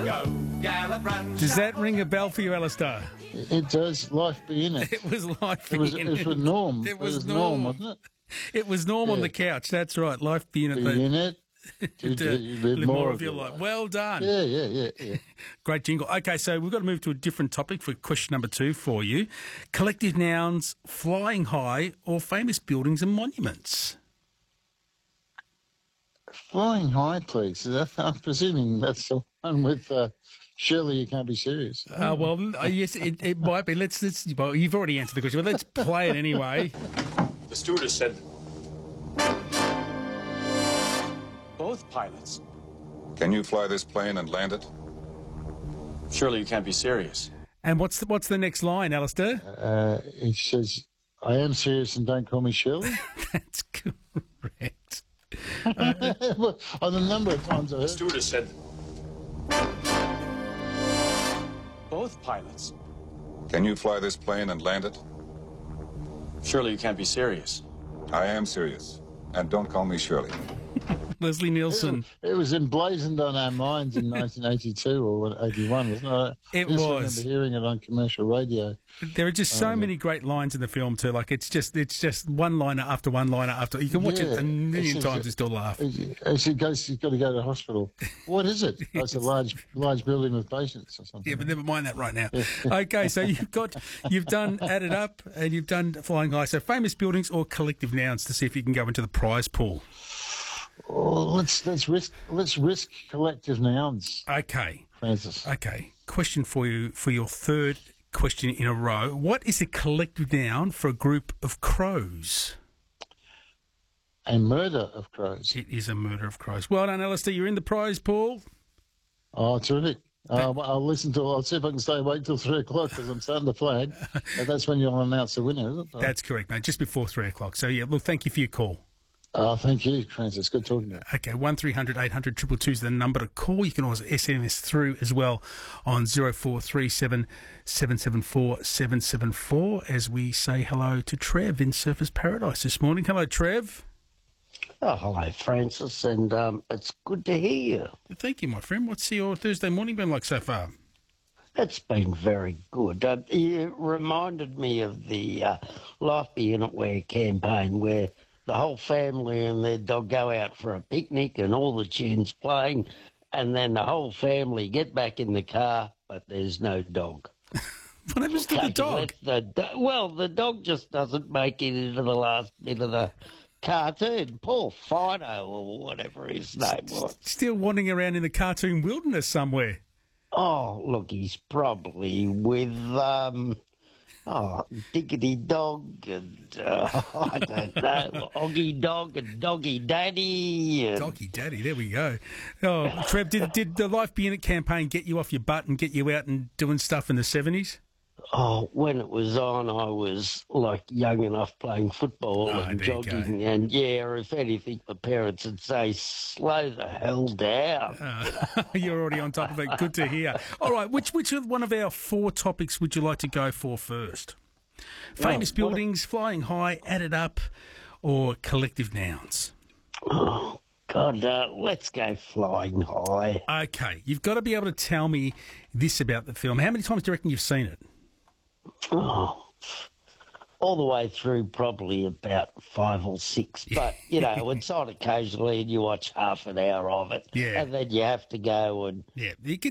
Does that ring a bell for you, Alistair? It does. Life be in it. It was Life It was, Be In it was Norm. It was Norm, wasn't it? It was Norm on Yeah. the couch. That's right. Life Be In It. Be in it. To Live more of your life. Well done. Yeah. Great jingle. Okay, so we've got to move to a different topic for question number 2 for you. Collective nouns, flying high, or famous buildings and monuments? Flying high, please. I'm presuming that's the one with Shirley, You Can't Be Serious. Yes, it might be. Well, you've already answered the question, but let's play it anyway. The stewardess said both pilots. Can you fly this plane and land it? Surely you can't be serious. And what's the next line, Alistair? It says, I am serious and don't call me Shirley. That's correct. Well, on a number of times I The heard. stewardess said both pilots. Can you fly this plane and land it? Surely you can't be serious. I am serious. And don't call me Shirley. Leslie Nielsen. It was emblazoned on our minds in 1982 or 81, wasn't it? It I just was. remember hearing it on commercial radio. There are just so many great lines in the film too. Like it's just one liner after one liner after. You can watch it a million times and still laugh. As he goes, he's got to go to the hospital. What is it? Oh, it's a large building with patients or something. Yeah, but never mind that right now. Okay, so you've done added up and you've done flying high. So famous buildings or collective nouns to see if you can go into the prize pool. Oh, let's risk collective nouns, Okay. Francis. Okay. Question for you for your third question in a row. What is a collective noun for a group of crows? A murder of crows. It is a murder of crows. Well done, Alistair. You're in the prize pool. Oh, terrific. I'll see if I can stay awake till 3 o'clock because I'm starting to flag. But that's when you'll announce the winner, isn't it? That's correct, mate. Just before 3 o'clock. So, yeah, look, thank you for your call. Thank you, Francis. Good talking to you. Okay, 1300 800 222 is the number to call. You can always SMS through as well on 0437 774 774 as we say hello to Trev in Surfers Paradise this morning. Hello, Trev. Oh, hello, Francis, and it's good to hear you. Thank you, my friend. What's your Thursday morning been like so far? It's been very good. You reminded me of the Life Be In It Where campaign where the whole family and their dog go out for a picnic and all the tunes playing, and then the whole family get back in the car, but there's no dog. What happens to the dog? The dog just doesn't make it into the last bit of the cartoon. Poor Fido or whatever his name was. Still wandering around in the cartoon wilderness somewhere. Oh, look, he's probably with, Diggity Dog and, I don't know, Oggy Dog and Doggy Daddy. And... Doggy Daddy, there we go. Oh, Trev, did the Life Be In It campaign get you off your butt and get you out and doing stuff in the 70s? Oh, when it was on, I was like young enough playing football and jogging. And yeah, if anything, my parents would say, slow the hell down. You're already on top of it. Good to hear. All right, which one of our 4 topics would you like to go for first? Famous buildings, flying high, added up, or collective nouns? Oh, God, let's go flying high. Okay, you've got to be able to tell me this about the film. How many times do you reckon you've seen it? Oh, all the way through, probably about 5 or 6. But, you know, it's on occasionally and you watch half an hour of it. Yeah. And then you have to go and... Yeah, you